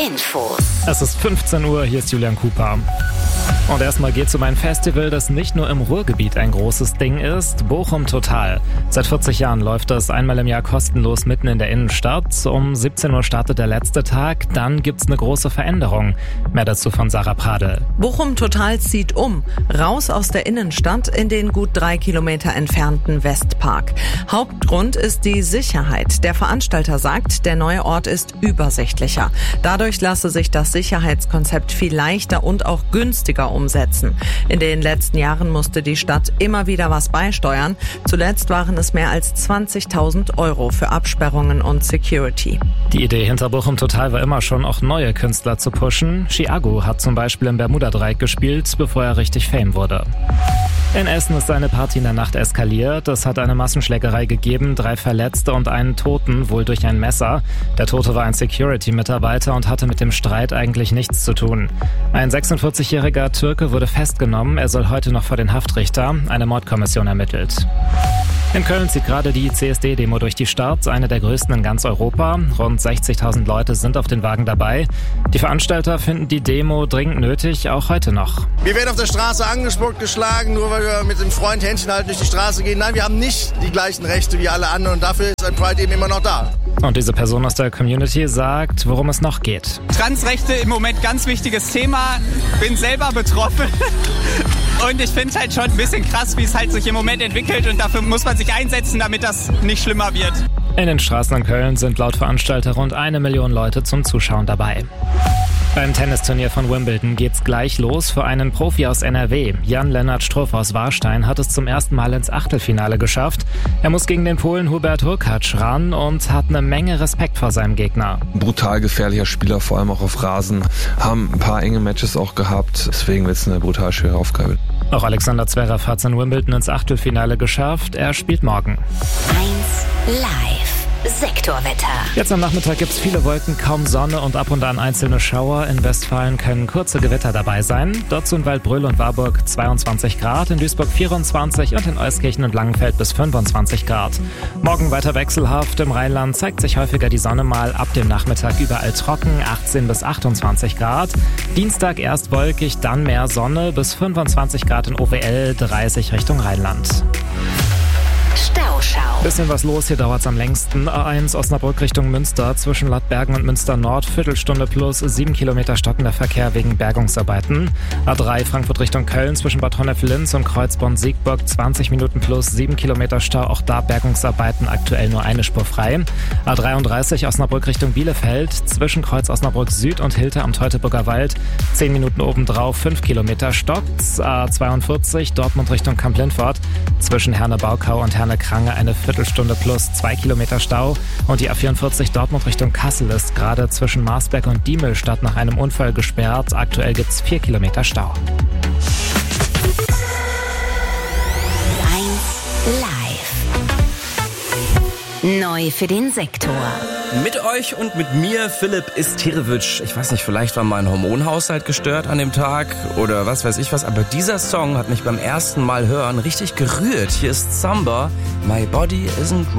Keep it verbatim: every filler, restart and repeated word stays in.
Infos. Es ist fünfzehn Uhr, hier ist Julian Cooper. Und erstmal geht's um ein Festival, das nicht nur im Ruhrgebiet ein großes Ding ist, Bochum Total. Seit vierzig Jahren läuft es einmal im Jahr kostenlos mitten in der Innenstadt. Um siebzehn Uhr startet der letzte Tag, dann gibt's eine große Veränderung. Mehr dazu von Sarah Pradel. Bochum Total zieht um, raus aus der Innenstadt in den gut drei Kilometer entfernten Westpark. Hauptgrund ist die Sicherheit. Der Veranstalter sagt, der neue Ort ist übersichtlicher. Dadurch lasse sich das Sicherheitskonzept viel leichter und auch günstiger umsetzen. In den letzten Jahren musste die Stadt immer wieder was beisteuern. Zuletzt waren es mehr als zwanzigtausend Euro für Absperrungen und Security. Die Idee hinter Bochum Total war immer schon, auch neue Künstler zu pushen. Chiago hat zum Beispiel im Bermuda-Dreieck gespielt, bevor er richtig Fame wurde. In Essen ist eine Party in der Nacht eskaliert. Es hat eine Massenschlägerei gegeben, drei Verletzte und einen Toten, wohl durch ein Messer. Der Tote war ein Security-Mitarbeiter und hatte mit dem Streit eigentlich nichts zu tun. Ein sechsundvierzigjähriger Türke wurde festgenommen. Er soll heute noch vor den Haftrichter. Eine Mordkommission ermittelt. In Köln zieht gerade die C S D-Demo durch die Stadt, eine der größten in ganz Europa. Rund sechzigtausend Leute sind auf den Wagen dabei. Die Veranstalter finden die Demo dringend nötig, auch heute noch. Wir werden auf der Straße angespuckt, geschlagen, nur weil wir mit dem Freund Händchen halt durch die Straße gehen. Nein, wir haben nicht die gleichen Rechte wie alle anderen und dafür ist ein Pride eben immer noch da. Und diese Person aus der Community sagt, worum es noch geht. Transrechte im Moment ganz wichtiges Thema. Bin selber betroffen. Und ich finde es halt schon ein bisschen krass, wie es halt sich im Moment entwickelt. Und dafür muss man sich einsetzen, damit das nicht schlimmer wird. In den Straßen in Köln sind laut Veranstalter rund eine Million Leute zum Zuschauen dabei. Beim Tennisturnier von Wimbledon geht's gleich los für einen Profi aus N R W. Jan-Lennart Struff aus Warstein hat es zum ersten Mal ins Achtelfinale geschafft. Er muss gegen den Polen Hubert Hurkacz ran und hat eine Menge Respekt vor seinem Gegner. Brutal gefährlicher Spieler, vor allem auch auf Rasen. Haben ein paar enge Matches auch gehabt, deswegen wird es eine brutal schwere Aufgabe. Auch Alexander Zverev hat es in Wimbledon ins Achtelfinale geschafft. Er spielt morgen. eins live. Sektorwetter. Jetzt am Nachmittag gibt's viele Wolken, kaum Sonne und ab und an einzelne Schauer. In Westfalen können kurze Gewitter dabei sein. Dazu in Waldbröl und Warburg zweiundzwanzig Grad, in Duisburg vierundzwanzig und in Euskirchen und Langenfeld bis fünfundzwanzig Grad. Morgen weiter wechselhaft. Im Rheinland zeigt sich häufiger die Sonne mal. Ab dem Nachmittag überall trocken, achtzehn bis achtundzwanzig Grad. Dienstag erst wolkig, dann mehr Sonne bis fünfundzwanzig Grad in O W L, dreißig Richtung Rheinland. Stauschau. Bisschen was los, hier dauert's am längsten. A eins Osnabrück Richtung Münster, zwischen Lattbergen und Münster Nord, Viertelstunde plus, sieben Kilometer stockender Verkehr wegen Bergungsarbeiten. A drei Frankfurt Richtung Köln, zwischen Bad Honnef-Linz und Kreuzborn-Siegburg, zwanzig Minuten plus, sieben Kilometer Stau, auch da Bergungsarbeiten, aktuell nur eine Spur frei. A dreiunddreißig Osnabrück Richtung Bielefeld, zwischen Kreuz Osnabrück Süd und Hilter am Teutoburger Wald, zehn Minuten obendrauf, fünf Kilometer stockt's. A zweiundvierzig Dortmund Richtung Kamp-Lintfort, zwischen Herne-Baukau und Herne-Krange eine Viertelstunde plus, zwei Kilometer Stau. Und die A vierundvierzig Dortmund Richtung Kassel ist gerade zwischen Marsberg und Diemelstadt nach einem Unfall gesperrt. Aktuell gibt's vier Kilometer Stau. eins live. Neu für den Sektor. Mit euch und mit mir, Philipp Istirewitsch. Ich weiß nicht, vielleicht war mein Hormonhaushalt gestört an dem Tag oder was weiß ich was, aber dieser Song hat mich beim ersten Mal hören richtig gerührt. Hier ist Samba, My Body Isn't